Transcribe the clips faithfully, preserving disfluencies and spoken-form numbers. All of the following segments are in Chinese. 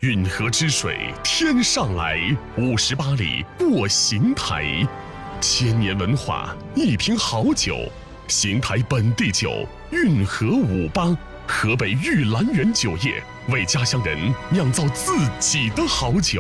运河之水天上来，五十八里过邢台，千年文化，一瓶好酒，邢台本地酒，运河五八，河北玉兰园酒业为家乡人酿造自己的好酒。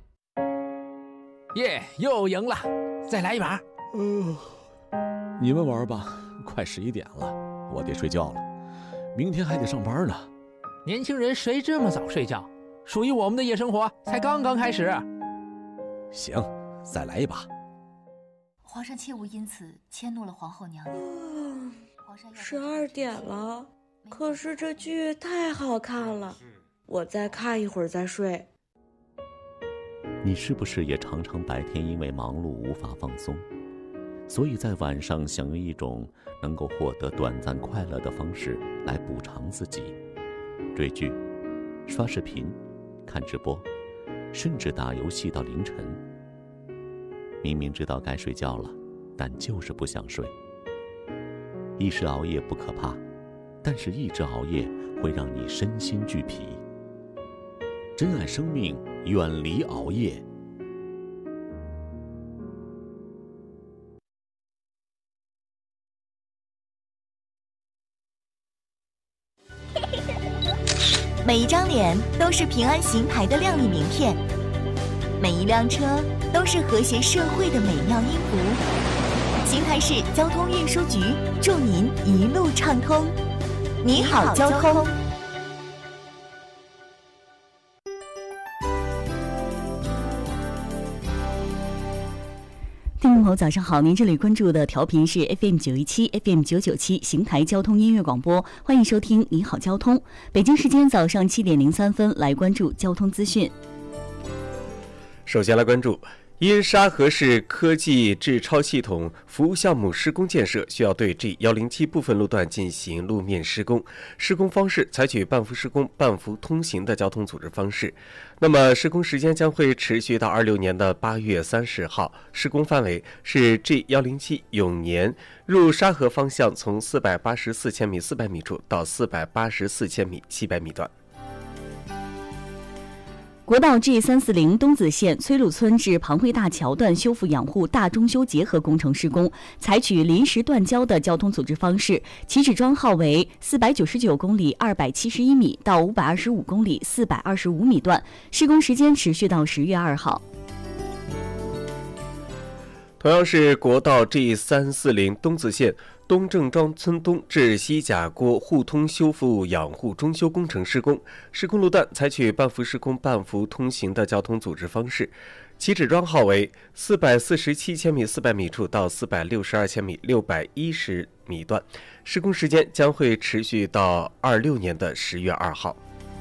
耶，又赢了，再来一把。 嗯、呃，你们玩吧，快十一点了，我得睡觉了，明天还得上班呢。 年轻人谁这么早睡觉？属于我们的夜生活才刚刚开始。 行，再来一把。 皇上切勿因此迁怒了皇后娘娘。皇上十二点了，可是这剧太好看了，我再看一会儿再睡。 你是不是也常常白天因为忙碌无法放松，所以在晚上想用一种能够获得短暂快乐的方式来补偿自己？追剧、刷视频、看直播，甚至打游戏到凌晨。明明知道该睡觉了，但就是不想睡。一时熬夜不可怕，但是一直熬夜会让你身心俱疲。珍爱生命，远离熬夜。 每一张脸都是平安行牌的亮丽名片，每一辆车都是和谐社会的美妙音符。邢台市交通运输局祝您一路畅通。你好，交通。听众朋友早上好，您这里关注的调频是 F M 九一七 F M 九九七邢台交通音乐广播，欢迎收听你好交通。北京时间早上七点零三分，来关注交通资讯。 首先来关注，因沙河市科技制超系统服务项目施工建设，需要对 G 一零七部分路段进行路面施工。施工方式采取半幅施工、半幅通行的交通组织方式。那么施工时间将会持续到二六年的八月三十号。施工范围是 G 一零七永年入沙河方向从四百八十四千米四百米处到四百八十四千米七百米段。 国道 G 三四零东子线崔路村至庞汇大桥段修复养护大中修结合工程施工，采取临时断交的交通组织方式，起止桩号为四百九十九公里二百七十一米到五百二十五公里四百二十五米段，施工时间持续到十月二号。 同样是国道 G 三四零东子线东郑庄村东至西甲郭互通修复养护中修工程施工，施工路段采取半幅施工、半幅通行的交通组织方式，起止桩号为四百四十七千米四百米处到四百六十二千米六百一十米段，施工时间将会持续到二六年的十月二号。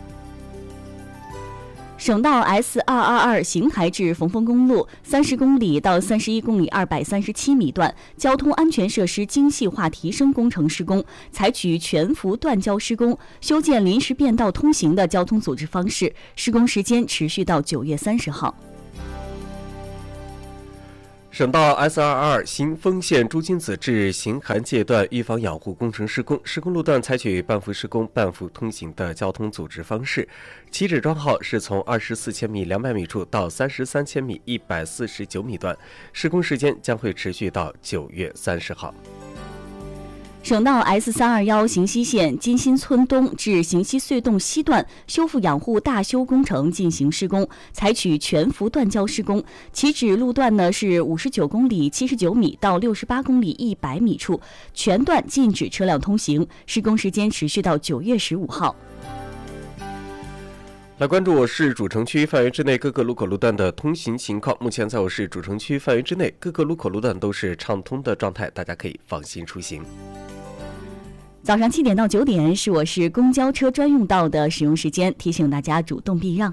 省道 S 二二二邢台至逢丰公路三十公里到三十一公里二百三十七米段交通安全设施精细化提升工程施工，采取全幅断交施工，修建临时便道通行的交通组织方式，施工时间持续到九月三十号。 省道 S 二二二新丰县朱金子至邢韩界段预防养护工程施工，施工路段采取半幅施工、半幅通行的交通组织方式，起止桩号是从二十四千米两百米处到三十三千米一百四十九米段，施工时间将会持续到九月三十号。 省道 S 三二一邢西线金新村东至邢西隧洞西段修复养护大修工程进行施工，采取全幅断交施工，起止路段呢是五十九公里七十九米到六十八公里一百米处，全段禁止车辆通行，施工时间持续到九月十五号。 来关注我市主城区范围之内各个路口路段的通行情况。目前在我市主城区范围之内各个路口路段都是畅通的状态，大家可以放心出行。 早上七点到九点是我市公交车专用道的使用时间，提醒大家主动避让。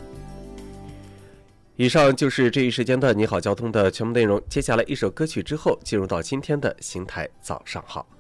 以上就是这一时间的你好交通的全部内容，接下来一首歌曲之后进入到今天的邢台早上好。